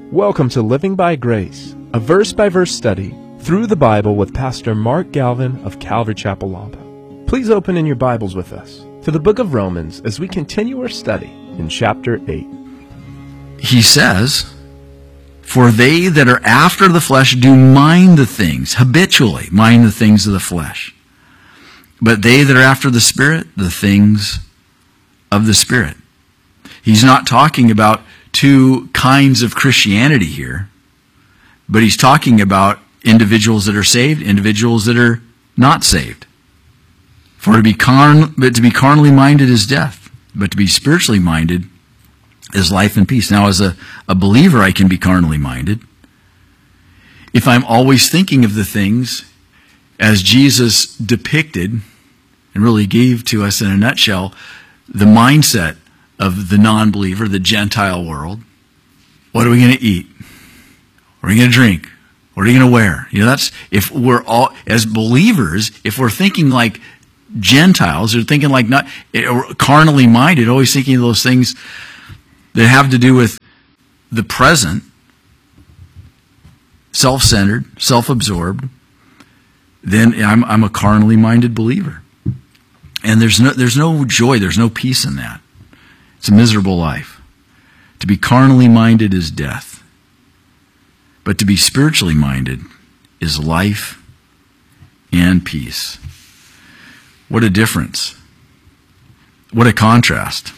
Welcome to Living by Grace, a verse-by-verse study through the Bible with Pastor Mark Galvin of Calvary Chapel, Lampa. Please open in your Bibles with us to the book of Romans as we continue our study in chapter 8. He says, "For they that are after the flesh do mind the things, habitually mind the things of the flesh. But they that are after the Spirit, the things of the Spirit." He's not talking about two kinds of Christianity here, but he's talking about individuals that are saved, individuals that are not saved. For to be carnally minded is death, but to be spiritually minded is life and peace. Now, as a believer, I can be carnally minded if I'm always thinking of the things as Jesus depicted and really gave to us in a nutshell the mindset of the non-believer, the Gentile world. What are we going to eat? What are we going to drink? What are you going to wear? You know, that's, if we're all, as believers, if we're thinking like Gentiles, or thinking like not, or carnally minded, always thinking of those things that have to do with the present, self-centered, self-absorbed, then I'm a carnally minded believer. And there's no joy, there's no peace in that. It's a miserable life. To be carnally minded is death. But to be spiritually minded is life and peace. What a difference. What a contrast.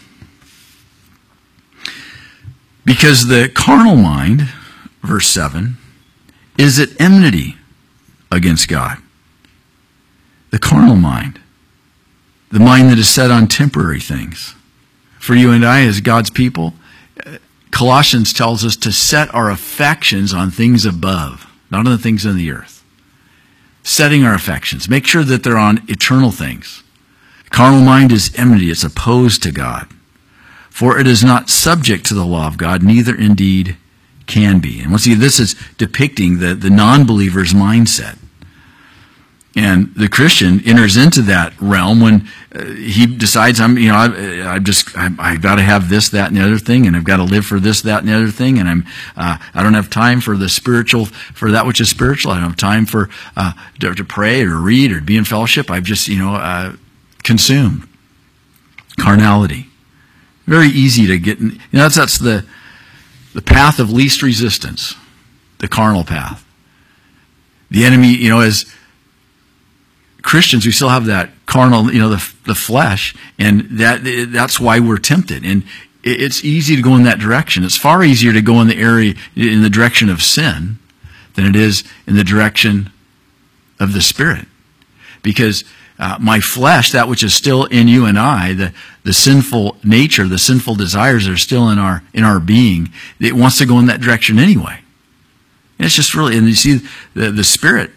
Because the carnal mind, verse 7, is at enmity against God. The carnal mind. The mind that is set on temporary things. For you and I, as God's people, Colossians tells us to set our affections on things above, not on the things on the earth. Setting our affections. Make sure that they're on eternal things. Carnal mind is enmity. It's opposed to God. For it is not subject to the law of God, neither indeed can be. And once again, this is depicting the non-believer's mindset. And the Christian enters into that realm when he decides, I've got to have this, that, and the other thing, and I've got to live for this, that, and the other thing, and I don't have time for the spiritual, for that which is spiritual. I don't have time for to pray or read or be in fellowship. I've just consumed carnality. Very easy to get. That's the path of least resistance, the carnal path. The enemy, as Christians, we still have that carnal, the flesh, and that's why we're tempted. And it's easy to go in that direction. It's far easier to go in the direction of sin than it is in the direction of the Spirit. Because my flesh, that which is still in you and I, the sinful nature, the sinful desires that are still in our being, it wants to go in that direction anyway. And it's just really, and you see the Spirit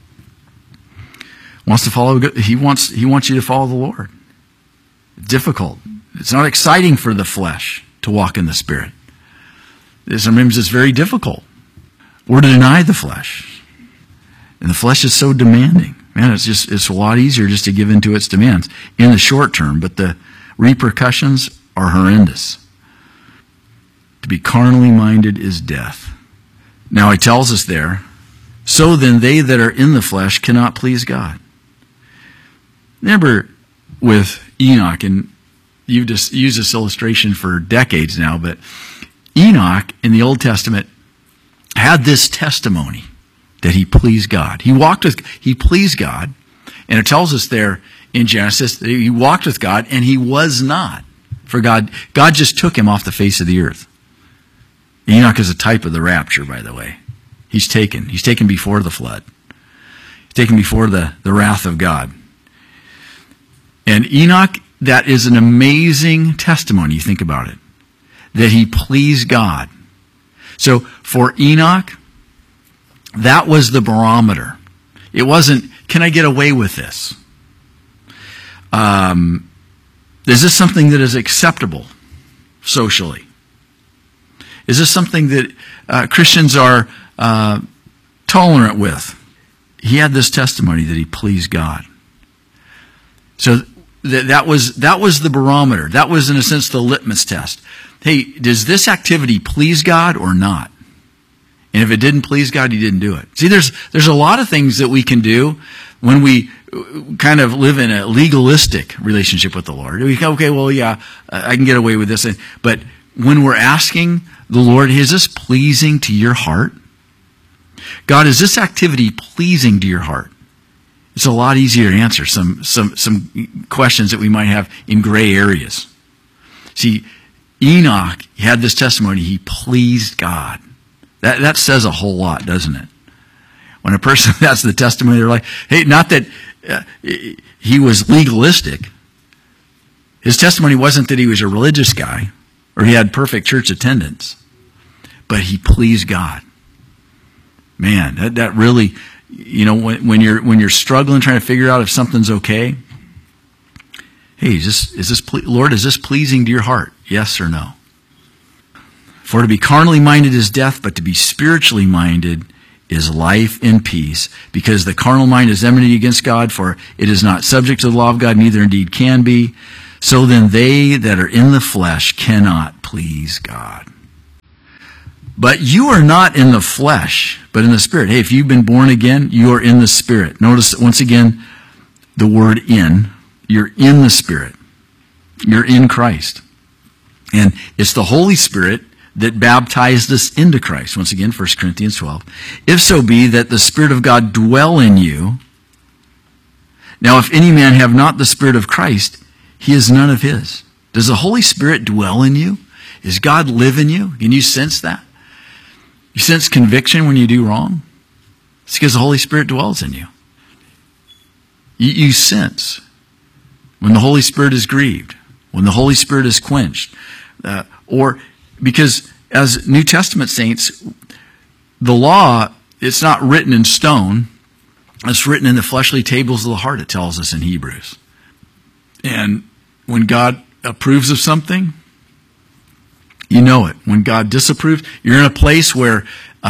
wants to follow. He wants you to follow the Lord. It's difficult. It's not exciting for the flesh to walk in the Spirit. Sometimes it's very difficult. Or to deny the flesh. And the flesh is so demanding. Man, it's a lot easier just to give in to its demands in the short term, but the repercussions are horrendous. To be carnally minded is death. Now he tells us there, so then they that are in the flesh cannot please God. Remember with Enoch, and you've just used this illustration for decades now, but Enoch in the Old Testament had this testimony that he pleased God. He pleased God, and it tells us there in Genesis that he walked with God, and he was not. For God just took him off the face of the earth. Enoch is a type of the rapture, by the way. He's taken before the flood. He's taken before the wrath of God. And Enoch, that is an amazing testimony, you think about it, that he pleased God. So for Enoch, that was the barometer. It wasn't, can I get away with this? Is this something that is acceptable socially? Is this something that Christians are tolerant with? He had this testimony that he pleased God. So that was the barometer. That was, in a sense, the litmus test. Hey, does this activity please God or not? And if it didn't please God, he didn't do it. See, there's a lot of things that we can do when we kind of live in a legalistic relationship with the Lord. We go, okay, well, yeah, I can get away with this. But when we're asking the Lord, is this pleasing to your heart? God, is this activity pleasing to your heart? It's a lot easier to answer some questions that we might have in gray areas. See, Enoch had this testimony. He pleased God. That says a whole lot, doesn't it? When a person has the testimony, they're like, hey, not that he was legalistic. His testimony wasn't that he was a religious guy or he had perfect church attendance, but he pleased God. Man, that really, when you're struggling trying to figure out if something's okay, hey, Lord, is this pleasing to your heart? Yes or no? For to be carnally minded is death, but to be spiritually minded is life and peace, because the carnal mind is enmity against God, for it is not subject to the law of God, neither indeed can be. So then they that are in the flesh cannot please God. But you are not in the flesh, but in the Spirit. Hey, if you've been born again, you are in the Spirit. Notice once again the word in. You're in the Spirit. You're in Christ. And it's the Holy Spirit that baptized us into Christ. Once again, 1 Corinthians 12. If so be that the Spirit of God dwell in you. Now, if any man have not the Spirit of Christ, he is none of his. Does the Holy Spirit dwell in you? Does God live in you? Can you sense that? You sense conviction when you do wrong? It's because the Holy Spirit dwells in you. You sense when the Holy Spirit is grieved, when the Holy Spirit is quenched, or because as New Testament saints, the law, it's not written in stone. It's written in the fleshly tables of the heart, it tells us in Hebrews. And when God approves of something, you know it. When God disapproves, you're in a place where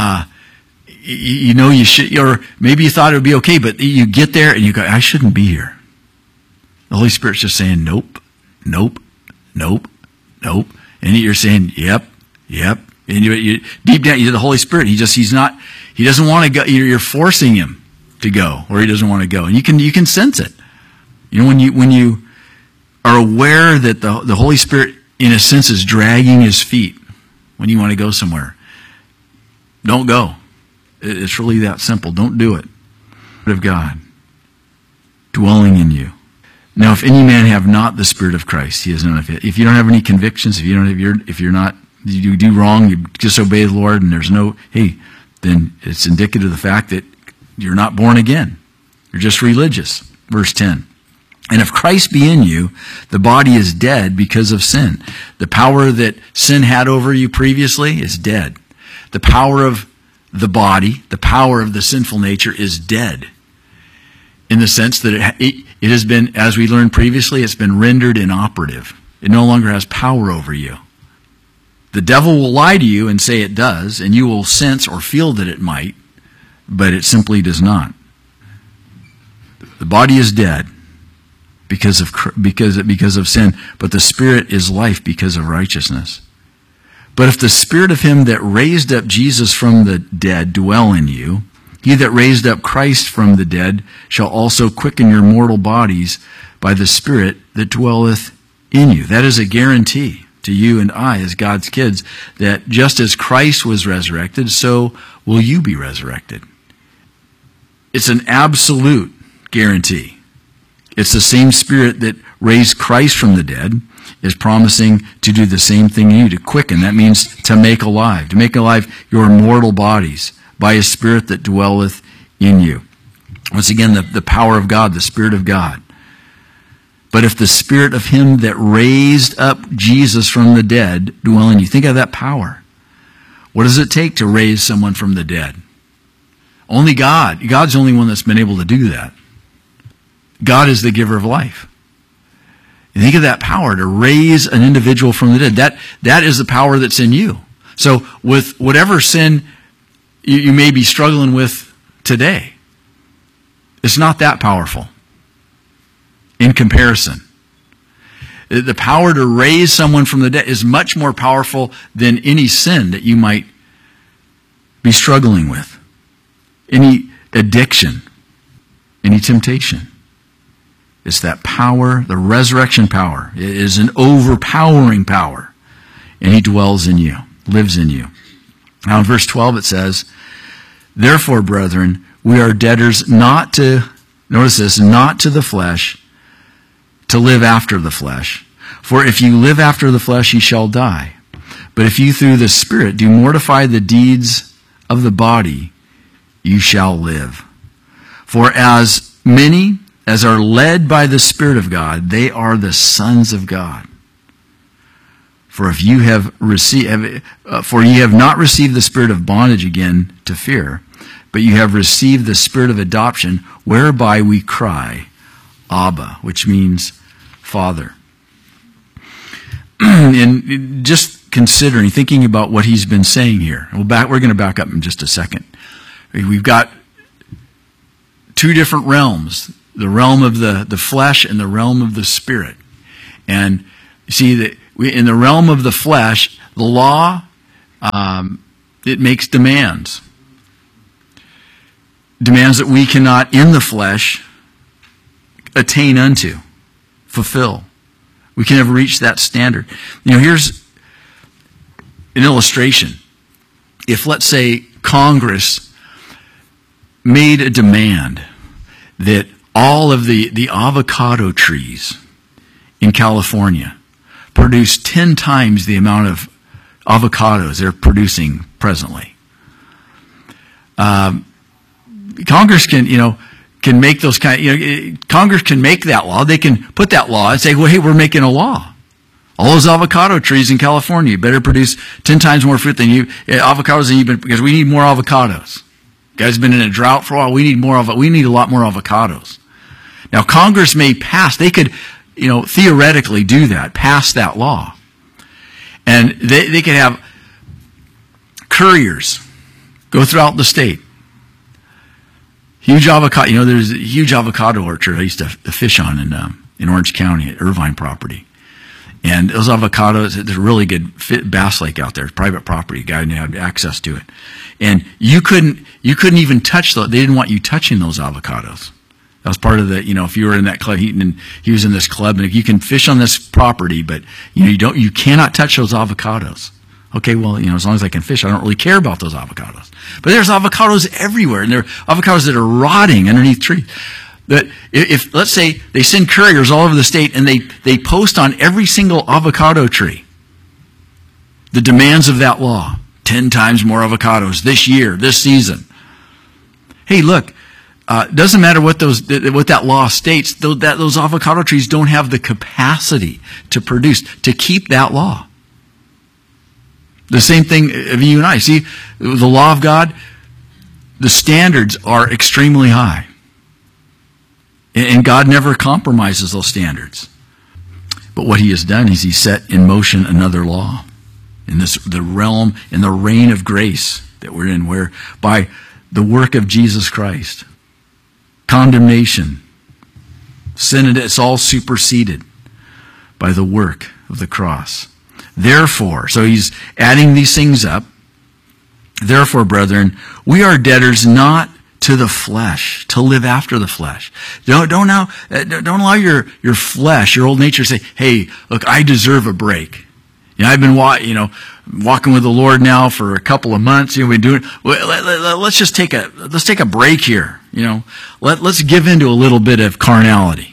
you should, or maybe you thought it would be okay, but you get there and you go, I shouldn't be here. The Holy Spirit's just saying, nope, nope, nope, nope. And you're saying, yep. And you deep down, the Holy Spirit, he doesn't want to go. You're forcing him to go, or he doesn't want to go. And you can sense it. When you are aware that the Holy Spirit, in a sense, is dragging his feet when you want to go somewhere, don't go. It's really that simple. Don't do it. Spirit of God dwelling in you. Now, if any man have not the Spirit of Christ, he is none of it. If you don't have any convictions, if you do wrong, you disobey the Lord, and there's no, then it's indicative of the fact that you're not born again. You're just religious. Verse 10. And if Christ be in you, the body is dead because of sin. The power that sin had over you previously is dead. The power of the body, the power of the sinful nature is dead. In the sense that it has been, as we learned previously, it's been rendered inoperative. It no longer has power over you. The devil will lie to you and say it does, and you will sense or feel that it might, but it simply does not. The body is dead because of sin, but the Spirit is life because of righteousness. But if the Spirit of him that raised up Jesus from the dead dwell in you, he that raised up Christ from the dead shall also quicken your mortal bodies by the Spirit that dwelleth in you. That is a guarantee to you and I as God's kids that just as Christ was resurrected, so will you be resurrected. It's an absolute guarantee. It's the same Spirit that raised Christ from the dead is promising to do the same thing in you, to quicken. That means to make alive your mortal bodies by a Spirit that dwelleth in you. Once again, the power of God, the Spirit of God. But if the Spirit of him that raised up Jesus from the dead dwell in you, think of that power. What does it take to raise someone from the dead? Only God. God's the only one that's been able to do that. God is the giver of life. And think of that power to raise an individual from the dead. That is the power that's in you. So with whatever sin you may be struggling with today, it's not that powerful in comparison. The power to raise someone from the dead is much more powerful than any sin that you might be struggling with? Any addiction? Any temptation? It's that power, the resurrection power. It is an overpowering power. And he dwells in you, lives in you. Now in verse 12 it says, therefore, brethren, we are debtors not to, notice this, not to the flesh, to live after the flesh. For if you live after the flesh, ye shall die. But if you through the Spirit do mortify the deeds of the body, you shall live. For as many as are led by the Spirit of God, they are the sons of God. For if you have received, for ye have not received the spirit of bondage again to fear, but you have received the Spirit of adoption, whereby we cry, Abba, which means Father. And just considering, thinking about what he's been saying here, we're going to back up in just a second. We've got two different realms, the realm of the flesh and the realm of the Spirit. And you see that in the realm of the flesh, the law, it makes demands. Demands that we cannot, in the flesh, attain unto, fulfill. We can never reach that standard. You know, here's an illustration. If, let's say, Congress made a demand that all of the avocado trees in California produce 10 times the amount of avocados they're producing presently. Congress can make those Congress can make that law. They can put that law and say, well, hey, we're making a law. All those avocado trees in California better produce 10 times more fruit than avocados than you've been, because we need more avocados. Guys been in a drought for a while. We need a lot more avocados. Now, Congress may pass, they could, theoretically do that, pass that law. And they could have couriers go throughout the state. Huge avocado, there's a huge avocado orchard I used to fish on in Orange County at Irvine property. And those avocados, there's a really good bass lake out there, private property, guy had access to it. And you couldn't even touch those. They didn't want you touching those avocados. That was part of the, if you were in that club, he was in this club, and you can fish on this property, but you cannot touch those avocados. Okay, well, as long as I can fish, I don't really care about those avocados. But there's avocados everywhere, and there are avocados that are rotting underneath trees. That if let's say they send couriers all over the state and they post on every single avocado tree the demands of that law, 10 times more avocados this year, this season. Hey, look, doesn't matter what that law states, those avocado trees don't have the capacity to produce, to keep that law. The same thing of you and I. See, the law of God, the standards are extremely high. And God never compromises those standards. But what he has done is he set in motion another law in the realm, in the reign of grace that we're in, where by the work of Jesus Christ, condemnation, sin, it's all superseded by the work of the cross. Therefore, so he's adding these things up. Therefore, brethren, we are debtors not to the flesh, to live after the flesh. Don't allow your flesh, your old nature, to say, hey, look, I deserve a break. I've been walking with the Lord now for a couple of months. Let's take a break here. Let's give into a little bit of carnality.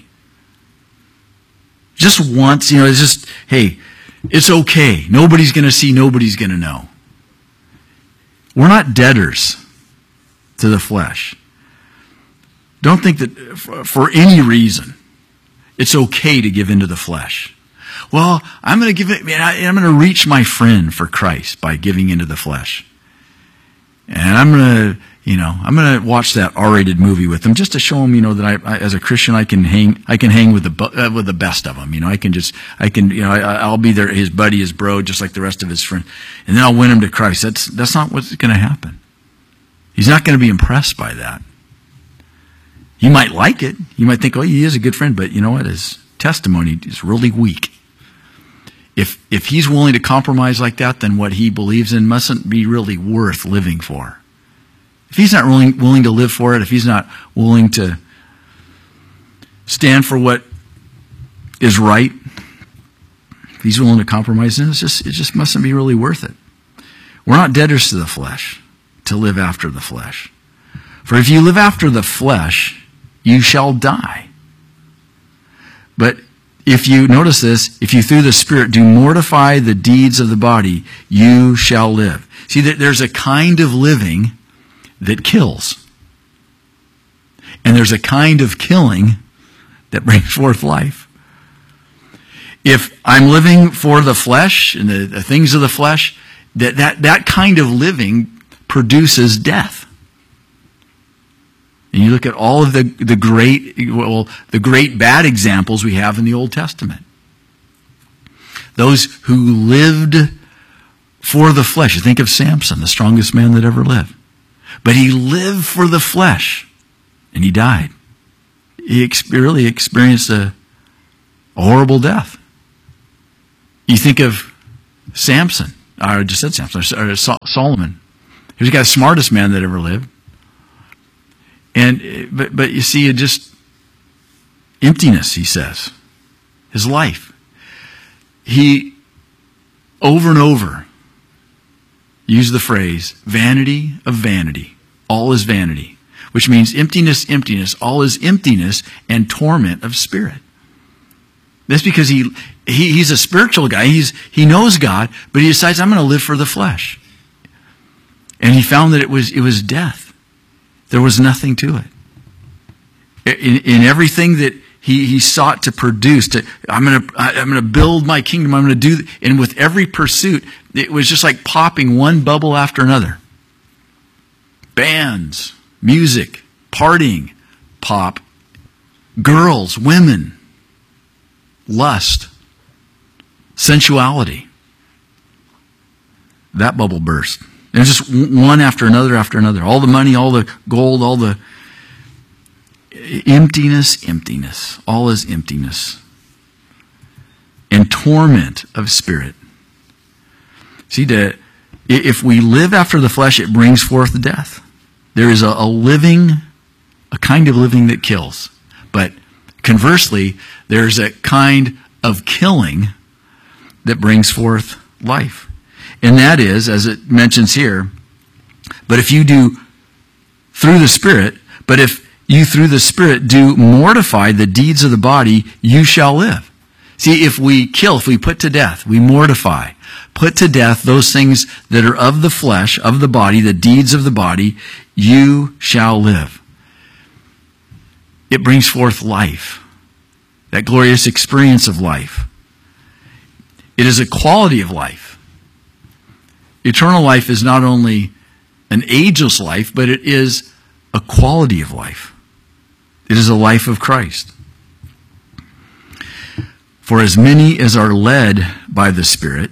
Just once, it's just, hey, it's okay. Nobody's going to see, nobody's going to know. We're not debtors to the flesh. Don't think that for any reason it's okay to give into the flesh. Well, I'm going to reach my friend for Christ by giving into the flesh. And I'm going to watch that R-rated movie with him just to show him, that I as a Christian, I can hang with the best of them. I'll be there, his buddy, his bro, just like the rest of his friends. And then I'll win him to Christ. That's not what's going to happen. He's not going to be impressed by that. You might like it. You might think, oh, he is a good friend, but you know what? His testimony is really weak. if he's willing to compromise like that, then what he believes in mustn't be really worth living for. If he's not willing to live for it, if he's not willing to stand for what is right, if he's willing to compromise, then it just mustn't be really worth it. We're not debtors to the flesh to live after the flesh. For if you live after the flesh, you shall die. But if you, notice this, if you through the Spirit do mortify the deeds of the body, you shall live. See, there's a kind of living that kills. And there's a kind of killing that brings forth life. If I'm living for the flesh and the things of the flesh, that kind of living produces death. And you look at all of the great bad examples we have in the Old Testament. Those who lived for the flesh. You think of Samson, the strongest man that ever lived. But he lived for the flesh, and he died. He really experienced a horrible death. You think of Samson, I just said Samson, or Solomon. He was the smartest man that ever lived. But you see, just emptiness, he says. His life. He, over and over, used the phrase, vanity of vanity. All is vanity. Which means emptiness, emptiness. All is emptiness and torment of spirit. That's because he's a spiritual guy. He knows God, but he decides, I'm going to live for the flesh. And he found that it was death. There was nothing to it. In everything that he sought to produce, I'm going to build my kingdom. I'm going to do, and with every pursuit, it was just like popping one bubble after another. Bands, music, partying, pop, girls, women, lust, sensuality. That bubble burst. And just one after another after another. All the money, all the gold, all the emptiness, emptiness. All is emptiness. And torment of spirit. See, if we live after the flesh, it brings forth death. There is a kind of living that kills. But conversely, there's a kind of killing that brings forth life. And that is, as it mentions here, but if you do through the Spirit, but if you through the Spirit do mortify the deeds of the body, you shall live. See, if we kill, if we put to death, we mortify, put to death those things that are of the flesh, of the body, the deeds of the body, you shall live. It brings forth life, that glorious experience of life. It is a quality of life. Eternal life is not only an ageless life, but it is a quality of life. It is a life of Christ. For as many as are led by the Spirit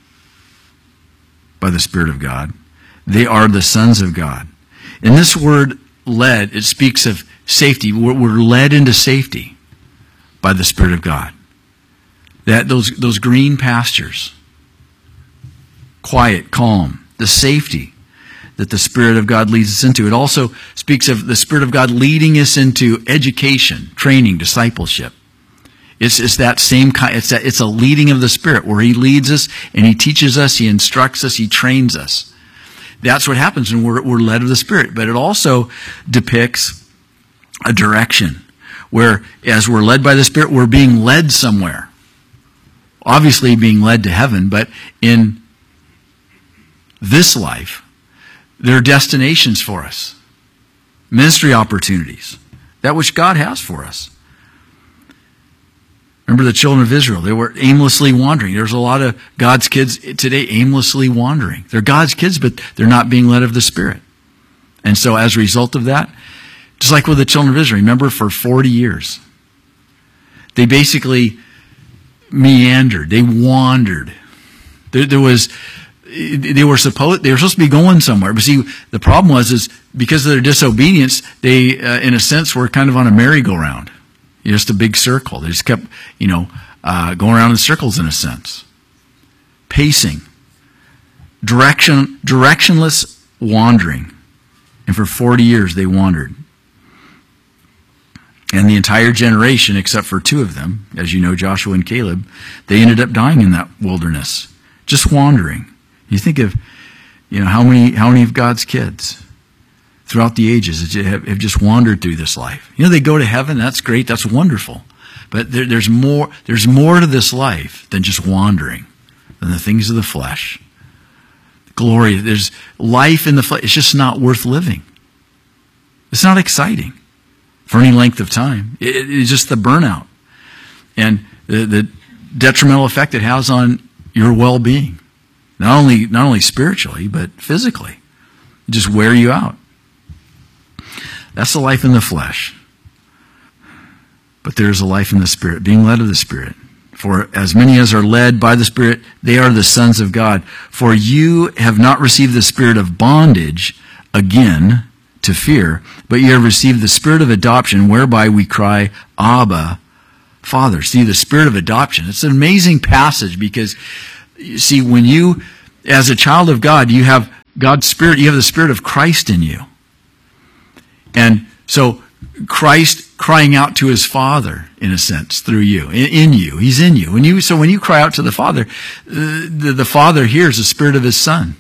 of God, they are the sons of God. And this word led, it speaks of safety. We're led into safety by the Spirit of God. That those green pastures, quiet, calm, the safety that the Spirit of God leads us into. It also speaks of the Spirit of God leading us into education, training, discipleship. It's that same kind. It's a leading of the Spirit where He leads us and He teaches us, He instructs us, He trains us. That's what happens when we're led of the Spirit. But it also depicts a direction where, as we're led by the Spirit, we're being led somewhere. Obviously being led to heaven, but in this life, there are destinations for us. Ministry opportunities. That which God has for us. Remember the children of Israel. They were aimlessly wandering. There's a lot of God's kids today aimlessly wandering. They're God's kids, but they're not being led of the Spirit. And so as a result of that, just like with the children of Israel, remember for 40 years, they basically meandered. They wandered. They were supposed to be going somewhere. But see, the problem was because of their disobedience, they, in a sense, were kind of on a merry-go-round. Just a big circle. They just kept, going around in circles in a sense. pacing, directionless wandering. And for 40 years they wandered. And the entire generation, except for 2 of them, as you know, Joshua and Caleb, they ended up dying in that wilderness, just wandering. You think of, how many of God's kids throughout the ages have just wandered through this life. They go to heaven, that's great, that's wonderful. But there's more to this life than just wandering, than the things of the flesh. Glory, there's life in the flesh. It's just not worth living. It's not exciting for any length of time. It's just the burnout and the detrimental effect it has on your well-being. Not only spiritually, but physically. It just wear you out. That's the life in the flesh. But there is a life in the Spirit, being led of the Spirit. For as many as are led by the Spirit, they are the sons of God. For you have not received the spirit of bondage again to fear, but you have received the spirit of adoption, whereby we cry, Abba, Father. See, the spirit of adoption. It's an amazing passage because, you see, when you, as a child of God, you have God's Spirit, you have the Spirit of Christ in you. And so Christ crying out to his Father, in a sense, through you, in you. He's in you. When you cry out to the Father, the Father hears the Spirit of his Son.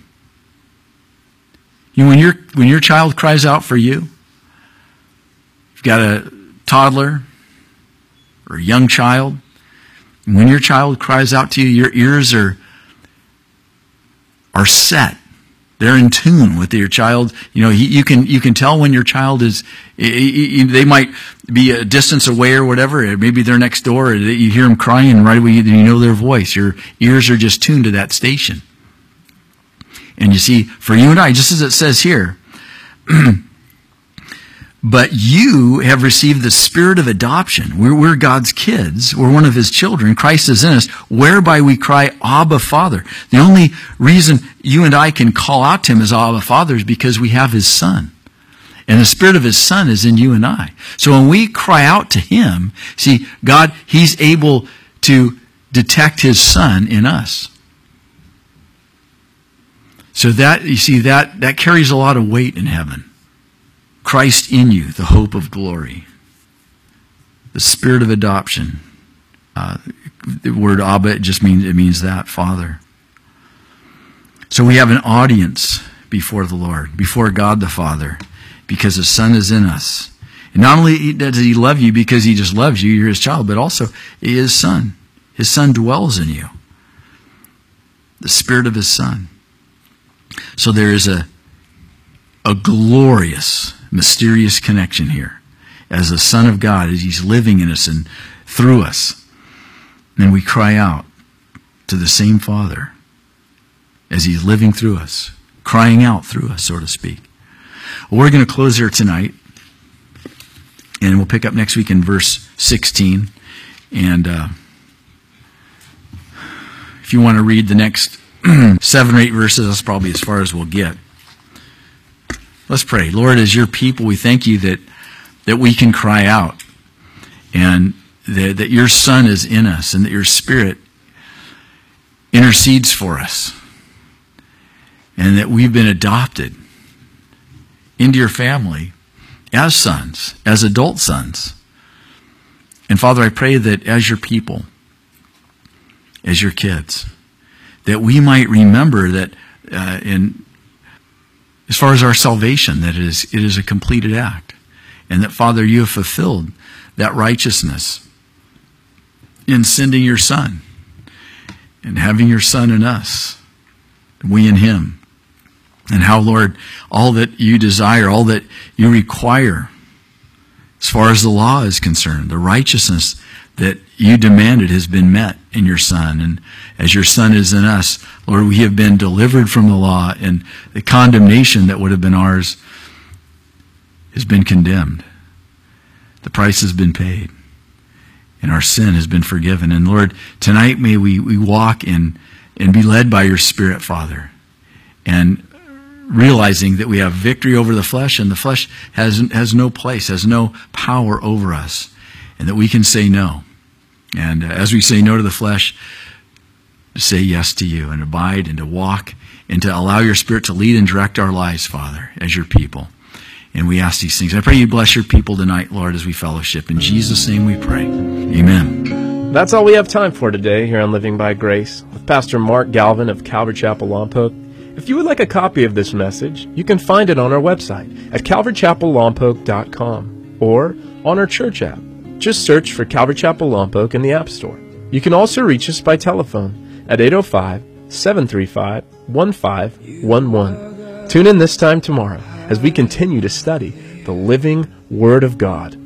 When your child cries out for you, you've got a toddler or a young child, and when your child cries out to you, your ears are set. They're in tune with your child. You can tell when your child is. They might be a distance away or whatever. Maybe they're next door. Or you hear them crying, and right away you know their voice. Your ears are just tuned to that station. And you see, for you and I, just as it says here, but you have received the spirit of adoption. We're God's kids. We're one of his children. Christ is in us, whereby we cry, Abba, Father. The only reason you and I can call out to him as Abba, Father is because we have his Son. And the spirit of his Son is in you and I. So when we cry out to him, see, God, he's able to detect his Son in us. So that, you see, that carries a lot of weight in heaven. Christ in you, the hope of glory. The spirit of adoption. The word Abba, it means that, Father. So we have an audience before the Lord, before God the Father, because the Son is in us. And not only does he love you because he just loves you, you're his child, but also his Son. His Son dwells in you. The Spirit of his Son. So there is a glorious, mysterious connection here. As the Son of God, as he's living in us and through us. And we cry out to the same Father as he's living through us, crying out through us, so to speak. Well, we're going to close here tonight, and we'll pick up next week in verse 16. And if you want to read the next 7 or 8 verses, that's probably as far as we'll get. Let's pray. Lord, as your people, we thank you that we can cry out, and that your Son is in us, and that your Spirit intercedes for us, and that we've been adopted into your family as sons, as adult sons. And Father, I pray that as your people, as your kids, that we might remember that as far as our salvation, that it is a completed act. And that, Father, you have fulfilled that righteousness in sending your Son and having your Son in us, we in him. And how, Lord, all that you desire, all that you require, as far as the law is concerned, the righteousness that you demanded has been met in your Son. And as your Son is in us, Lord, we have been delivered from the law, and the condemnation that would have been ours has been condemned. The price has been paid, and our sin has been forgiven. And Lord, tonight may we walk in and be led by your Spirit, Father, and realizing that we have victory over the flesh, and the flesh has no place, has no power over us, and that we can say no. And as we say no to the flesh, to say yes to you and abide and to walk and to allow your Spirit to lead and direct our lives, Father, as your people. And we ask these things. I pray you bless your people tonight, Lord, as we fellowship. In Jesus' name we pray. Amen. That's all we have time for today here on Living by Grace with Pastor Mark Galvin of Calvary Chapel Lompoc. If you would like a copy of this message, you can find it on our website at calvarychapellompoc.com or on our church app. Just search for Calvary Chapel Lompoc in the App Store. You can also reach us by telephone at 805-735-1511. Tune in this time tomorrow as we continue to study the living Word of God.